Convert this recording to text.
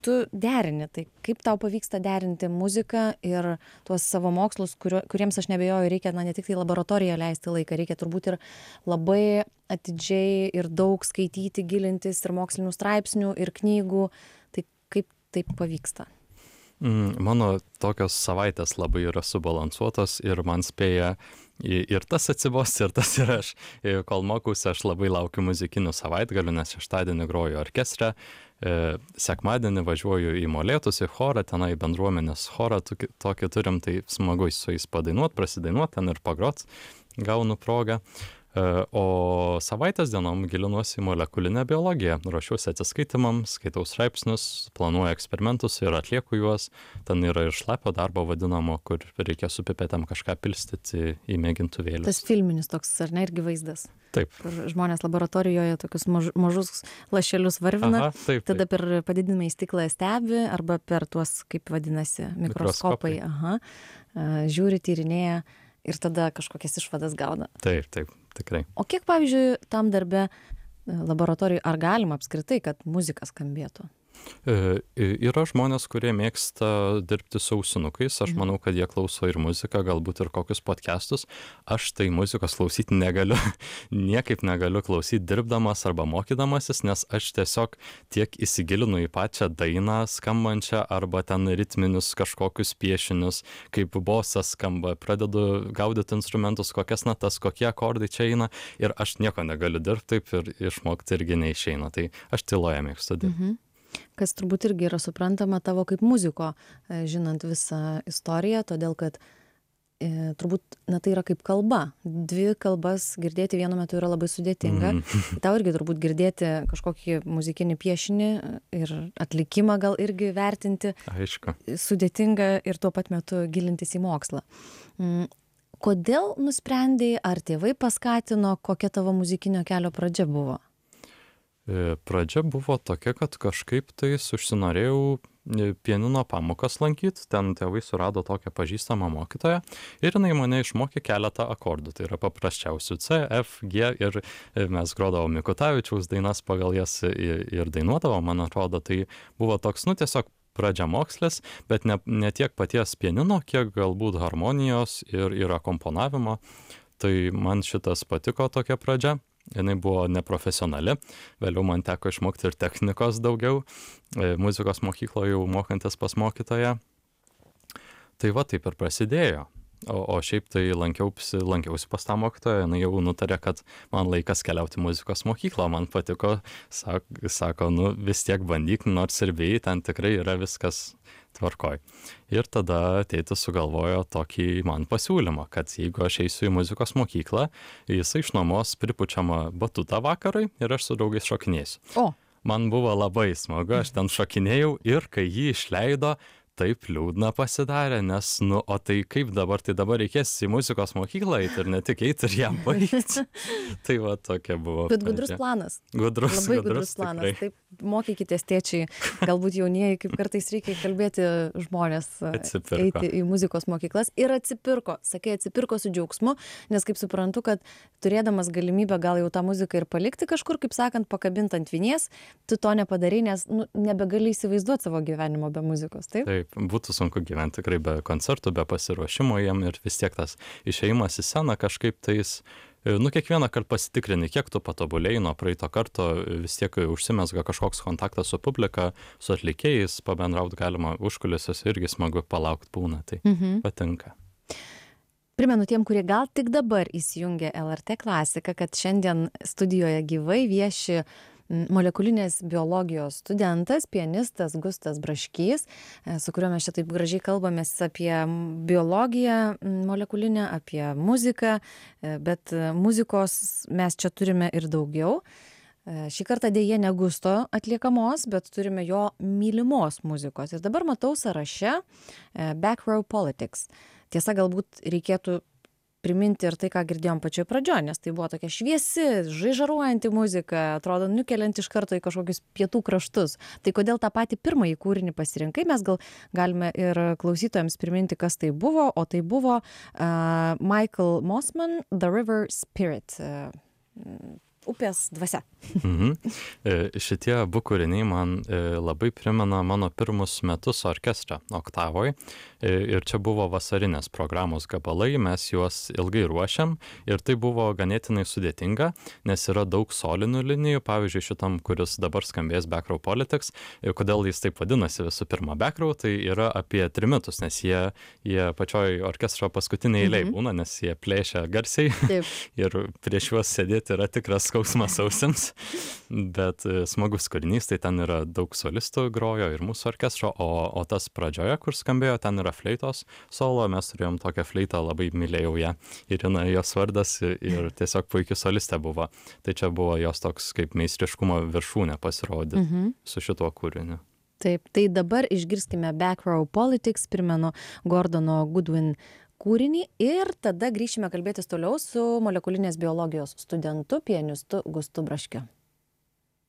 tu derini, tai kaip tau pavyksta derinti muziką ir tuos savo mokslus, kuriems aš nebejoju, reikia ne tik tai laboratorijoje leisti laiką, reikia turbūt ir labai atidžiai ir daug skaityti, gilintis ir mokslinių straipsnių, ir knygų. Tai kaip taip pavyksta? Mano tokios savaitės labai yra subalansuotos ir man spėja ir tas atsibosti, ir tas ir aš. Kol mokausi, aš labai laukiu muzikinių savaitgalių, nes šeštadienį groju orkestre, sekmadienį važiuoju į Molėtus, į chorą, tenai bendruomenės chorą tokį turim, tai smagu su jais padainuot, prasidainuot ten ir pagrot, gaunu progą. O savaitės dienom gilinuosi į molekulinę biologiją, ruošiuosi atsiskaitimams, skaitau straipsnius, planuoju eksperimentus ir atlieku juos. Ten yra ir šlapio darbo vadinamo, kur reikia su pipetėm kažką pilstyti į mėgintuvėlius. Tas filminis toks, ar ne, irgi vaizdas? Taip. Kur žmonės laboratorijoje tokius mažus lašelius varvina, taip. Tada per padidinamą į stiklą stebi, arba per tuos, kaip vadinasi, mikroskopai. Žiūri, tyrinėja ir tada kažkokias išvadas gauna. Taip, tikrai. O kiek, pavyzdžiui, tam darbe laboratorijai, ar galima apskritai, kad muzika skambėtų? Yra žmonės, kurie mėgsta dirbti su ausinukais. Aš manau, kad jie klauso ir muziką, galbūt ir kokius podcastus. Aš tai muzikos klausyti negaliu, niekaip negaliu klausyti dirbdamas arba mokydamasis, nes aš tiesiog tiek įsigilinu į pačią dainą skambančią arba ten ritminius kažkokius piešinius, kaip bosas skamba, pradedu gaudyti instrumentus, kokias natas, kokie akordai čia eina ir aš nieko negaliu dirbti taip ir išmokti irgi neišeina. Tai aš tyloje mėgstu dirbti. Kas turbūt irgi yra suprantama tavo kaip muziko, žinant visą istoriją, todėl kad turbūt, tai yra kaip kalba. Dvi kalbas girdėti vienu metu yra labai sudėtinga. Tau irgi turbūt girdėti kažkokį muzikinį piešinį ir atlikimą gal irgi vertinti. Aišku. Sudėtinga ir tuo pat metu gilintis į mokslą. Kodėl nusprendei, ar tėvai paskatino, kokia tavo muzikinio kelio pradžia buvo? Pradžia buvo tokia, kad kažkaip tais užsinorėjau pianino pamokas lankyti, ten tėvai surado tokią pažįstamą mokytoją ir jinai mane išmokė keletą akordų, tai yra paprasčiausių C, F, G ir mes grodavom Mikutavičiaus dainas pagal jas ir dainuodavom, man atrodo, tai buvo toks, tiesiog pradžia mokslas, bet ne tiek paties pianino, kiek galbūt harmonijos ir akomponavimo, tai man šitas patiko tokia pradžia. Jinai buvo neprofesionali, vėliau man teko išmokti ir technikos daugiau, muzikos mokykloje jau mokantis pas mokytoją. Tai va, taip ir prasidėjo. O šiaip tai lankiausi pas tą mokytoją, jinai jau nutarė, kad man laikas keliauti į muzikos mokyklą, man patiko, sako, vis tiek bandyk, nors ir bijai, ten tikrai yra viskas tvarkoj. Ir tada tėtis sugalvojo tokį man pasiūlymą, kad jeigu aš eisiu į muzikos mokyklą, jisai išnuomos pripučiamą batutą vakarui ir aš su draugais šokinėsiu. O. Man buvo labai smagu, aš ten šokinėjau ir kai jį išleido, taip liūdna pasidarė, nes, o tai kaip dabar, tai dabar reikės į muzikos mokyklą eiti ir ne tik eiti ir ją baigti. Tai va tokia buvo. Bet gudrus planas. Labai gudrus planas. Tikrai. Taip, mokykitės tėčiai, galbūt jaunieji, kaip kartais reikia kalbėti žmonės, eiti į muzikos mokyklas ir atsipirko. Sakai, atsipirko su džiaugsmu, nes kaip suprantu, kad turėdamas galimybę gal jau tą muziką ir palikti kažkur, kaip sakant, pakabint ant vinies, tu to nepadarai, nes nebegali įsivaizduoti savo gyvenimo be muzikos, taip? Taip, būtų sunku gyventi tikrai be koncertų, be pasiruošimo jiem ir vis tiek tas išėjimas į sceną kažkaip tais, kiekvieną kartą pasitikrini, kiek tu patobulėjai nuo praeito karto, vis tiek užsimezga kažkoks kontaktas su publika, su atlikėjais, pabendrauti galima užkulisiuose, irgi smagu palaukti būna, tai patinka. Primenu tiem, kurie gal tik dabar įsijungė LRT klasiką, kad šiandien studijoje gyvai vieši molekulinės biologijos studentas, pianistas Gustas Braškys, su kuriuo mes čia taip gražiai kalbamės apie biologiją molekulinę, apie muziką, bet muzikos mes čia turime ir daugiau. Šį kartą dėja ne Gusto atliekamos, bet turime jo mylimos muzikos. Ir dabar matau sąraše Back Row Politics. Tiesa, galbūt reikėtų priminti ir tai, ką girdėjom pačioj pradžioj, nes tai buvo tokia šviesi, žaižaruojanti muzika, atrodo, nukeliant iš karto į kažkokius pietų kraštus. Tai kodėl tą patį pirmąjį kūrinį pasirinkai, mes gal galime ir klausytojams priminti, kas tai buvo, o tai buvo Michael Mossman, The River Spirit. upės dvasia. Šitie abu kūriniai man labai primena mano pirmus metus orkestre Oktavoj. Ir čia buvo vasarinės programos gabalai, mes juos ilgai ruošiam ir tai buvo ganėtinai sudėtinga, nes yra daug solinių linijų, pavyzdžiui, šitam, kuris dabar skambės Back Row Politics. Kodėl jis taip vadinasi visų pirma Back Row, tai yra apie trimitus, nes jie pačioj orkestro paskutiniai eiliai būna, nes jie plėšia garsiai. Taip. Ir prieš juos sėdėti yra tikras skausmas ausims, bet smagus kūrinys, tai ten yra daug solistų grojo ir mūsų orkestro, o tas pradžioje, kur skambėjo, ten yra fleitos solo, mes turėjom tokią fleitą, labai mylėjau ją, Irina jos vardas ir tiesiog puikiai solistė buvo. Tai čia buvo jos toks kaip meistriškumo viršūnė pasirodyti su šituo kūriniu. Taip, tai dabar išgirskime Back Row Politics, primenu Gordono Goodwin kūrinį ir tada grįšime kalbėtis toliau su molekulinės biologijos studentu, pianistu Gustu Braškiu.